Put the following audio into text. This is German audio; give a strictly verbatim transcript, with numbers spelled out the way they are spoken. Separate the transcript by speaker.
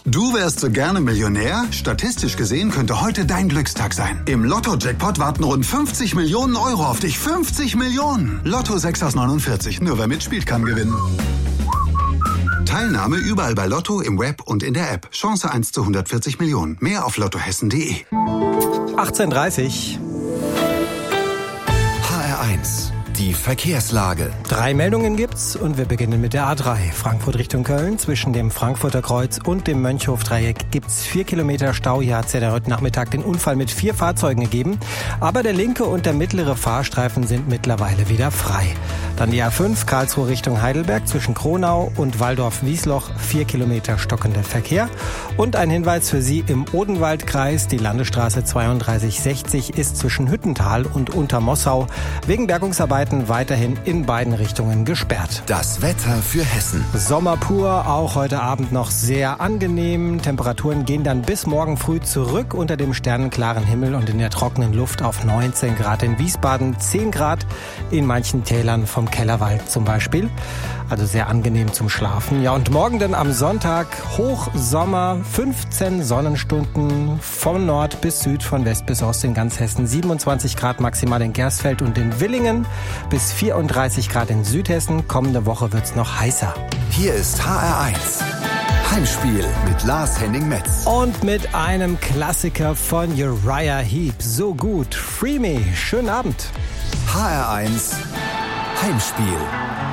Speaker 1: Du wärst so gerne Millionär? Statistisch gesehen könnte heute dein Glückstag sein. Im Lotto-Jackpot warten rund fünfzig Millionen Euro auf dich. fünfzig Millionen! Lotto sechs aus neunundvierzig. Nur wer mitspielt, kann gewinnen. Teilnahme überall bei Lotto, im Web und in der App. Chance eins zu hundertvierzig Millionen. Mehr auf lottohessen punkt de.
Speaker 2: achtzehn Uhr dreißig.
Speaker 3: H R eins. Die Verkehrslage.
Speaker 2: Drei Meldungen gibt's und wir beginnen mit der A drei. Frankfurt Richtung Köln. Zwischen dem Frankfurter Kreuz und dem Mönchhof-Dreieck gibt's vier Kilometer Stau. Hier hat's ja heute Nachmittag den Unfall mit vier Fahrzeugen gegeben. Aber der linke und der mittlere Fahrstreifen sind mittlerweile wieder frei. Dann die A fünf, Karlsruhe Richtung Heidelberg. Zwischen Kronau und Walldorf-Wiesloch vier Kilometer stockender Verkehr. Und ein Hinweis für Sie im Odenwaldkreis. Die Landesstraße zweiunddreißig sechzig ist zwischen Hüttental und Untermossau wegen Bergungsarbeiten weiterhin in beiden Richtungen gesperrt.
Speaker 3: Das Wetter für Hessen.
Speaker 2: Sommer pur, auch heute Abend noch sehr angenehm. Temperaturen gehen dann bis morgen früh zurück unter dem sternenklaren Himmel und in der trockenen Luft auf neunzehn Grad in Wiesbaden, zehn Grad in manchen Tälern vom Kellerwald zum Beispiel. Also sehr angenehm zum Schlafen. Ja, und morgen dann am Sonntag Hochsommer, fünfzehn Sonnenstunden von Nord bis Süd, von West bis Ost in ganz Hessen. siebenundzwanzig Grad maximal in Gersfeld und in Willingen, bis vierunddreißig Grad in Südhessen. Kommende Woche wird's noch heißer.
Speaker 3: Hier ist H R eins. Heimspiel mit Lars Henning Metz.
Speaker 2: Und mit einem Klassiker von Uriah Heep. So gut. Free Me. Schönen Abend.
Speaker 3: H R eins. Heimspiel.